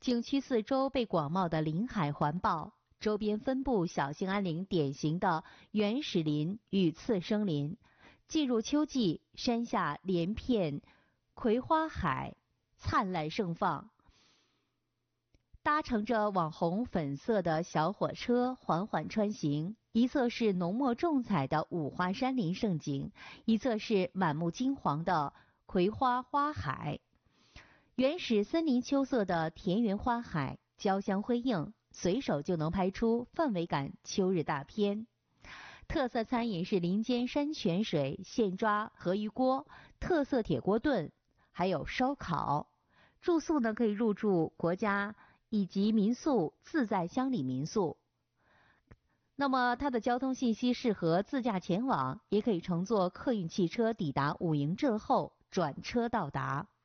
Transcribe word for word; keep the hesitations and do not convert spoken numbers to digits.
景区四周被广袤的林海环抱，周边分布小兴安岭典型的原始林与次生林。进入秋季，山下连片葵花海灿烂盛放，搭乘着网红粉色的小火车缓缓穿行，一侧是浓墨重彩的五花山林盛景，一侧是满目金黄的葵花花海。原始森林秋色的田园花海交相辉映，随手就能拍出氛围感秋日大片。特色餐饮是林间山泉水、现抓河鱼锅、特色铁锅炖，还有烧烤。住宿呢可以入住国家以及民宿自在乡里民宿。那么它的交通信息适合自驾前往，也可以乘坐客运汽车抵达武营镇后转车到达。